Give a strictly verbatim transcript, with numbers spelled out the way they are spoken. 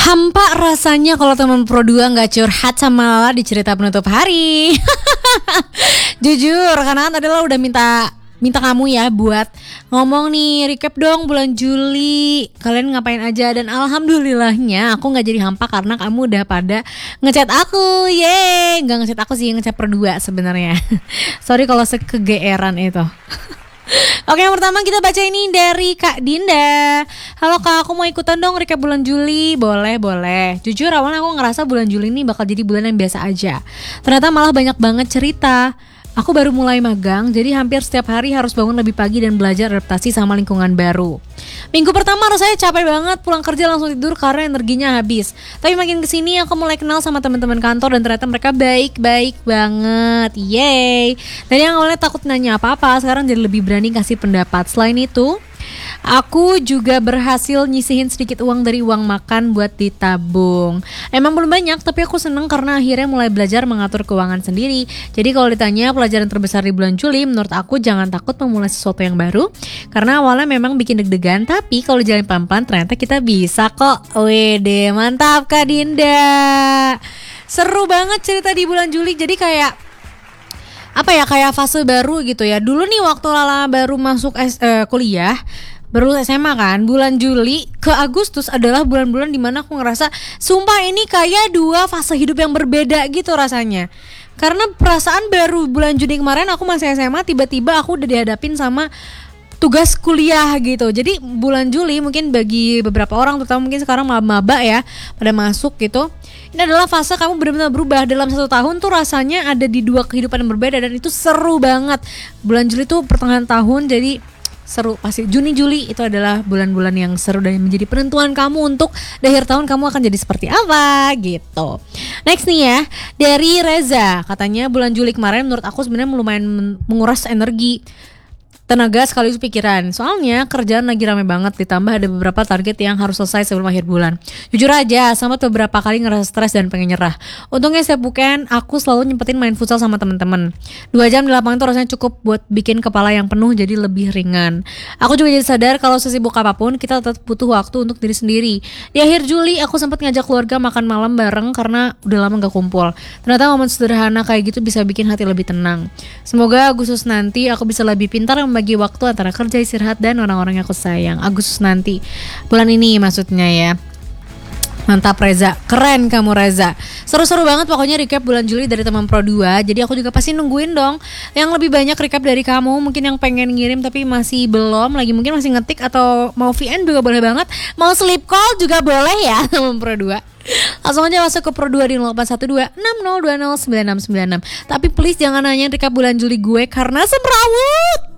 Hampa rasanya kalau teman Pro dua gak curhat sama Lala di cerita penutup hari. Jujur, karena kan tadi Lala udah minta minta kamu ya buat ngomong nih, recap dong bulan Juli kalian ngapain aja. Dan alhamdulillahnya aku gak jadi hampa karena kamu udah pada ngechat aku. Yeay, gak ngechat aku sih, ngechat Pro dua sebenarnya. Sorry kalau sekegeeran itu. Oke, yang pertama kita baca ini dari Kak Dinda. Halo Kak, aku mau ikutan dong recap bulan Juli. Boleh, boleh. Jujur awalnya aku ngerasa bulan Juli ini bakal jadi bulan yang biasa aja. Ternyata malah banyak banget cerita. Aku baru mulai magang, jadi hampir setiap hari harus bangun lebih pagi dan belajar adaptasi sama lingkungan baru. Minggu pertama rasanya capek banget, pulang kerja langsung tidur karena energinya habis. Tapi makin kesini aku mulai kenal sama teman-teman kantor dan ternyata mereka baik-baik banget. Yeay. Dari yang awalnya takut nanya apa-apa, sekarang jadi lebih berani kasih pendapat. Selain itu, aku juga berhasil nyisihin sedikit uang dari uang makan buat ditabung. Emang belum banyak, tapi aku seneng karena akhirnya mulai belajar mengatur keuangan sendiri. Jadi kalau ditanya pelajaran terbesar di bulan Juli, menurut aku jangan takut memulai sesuatu yang baru. Karena awalnya memang bikin deg-degan, tapi kalau jalan pelan-pelan ternyata kita bisa kok. Wede, mantap Kak Dinda. Seru banget cerita di bulan Juli, jadi kayak apa ya, kayak fase baru gitu ya. Dulu nih waktu Lala baru masuk S, uh, kuliah, baru S M A kan, bulan Juli ke Agustus adalah bulan-bulan dimana aku ngerasa sumpah ini kayak dua fase hidup yang berbeda gitu rasanya. Karena perasaan baru bulan Juni kemarin aku masih S M A, tiba-tiba aku udah dihadapin sama tugas kuliah gitu. Jadi bulan Juli mungkin bagi beberapa orang, terutama mungkin sekarang maba-maba ya, pada masuk gitu, ini adalah fase kamu benar-benar berubah. Dalam satu tahun tuh rasanya ada di dua kehidupan yang berbeda dan itu seru banget. Bulan Juli tuh pertengahan tahun, jadi seru pasti. Juni Juli itu adalah bulan-bulan yang seru dan menjadi penentuan kamu untuk di akhir tahun kamu akan jadi seperti apa gitu. Next nih ya, dari Reza, katanya bulan Juli kemarin menurut aku sebenarnya lumayan menguras energi, tenaga sekaligus pikiran. Soalnya kerjaan lagi rame banget, ditambah ada beberapa target yang harus selesai sebelum akhir bulan. Jujur aja, sama beberapa kali ngerasa stres dan pengen nyerah. Untungnya setiap weekend aku selalu nyempetin main futsal sama teman-teman. Dua jam di lapangan itu rasanya cukup buat bikin kepala yang penuh jadi lebih ringan. Aku juga jadi sadar kalau sesibuk apapun kita tetap butuh waktu untuk diri sendiri. Di akhir Juli aku sempat ngajak keluarga makan malam bareng karena udah lama gak kumpul. Ternyata momen sederhana kayak gitu bisa bikin hati lebih tenang. Semoga Agustus nanti aku bisa lebih pintar bagi waktu antara kerja, istirahat, dan orang-orang yang aku sayang. Agustus nanti, bulan ini maksudnya ya. Mantap Reza, keren kamu Reza. Seru-seru banget pokoknya recap bulan Juli dari teman Pro dua. Jadi aku juga pasti nungguin dong yang lebih banyak recap dari kamu. Mungkin yang pengen ngirim tapi masih belum, lagi mungkin masih ngetik atau mau V N juga boleh banget. Mau sleep call juga boleh ya teman Pro dua. Langsung aja masuk ke Pro dua di nol delapan satu dua enam nol dua nol sembilan enam sembilan enam. Tapi please jangan nanya recap bulan Juli gue karena semrawut.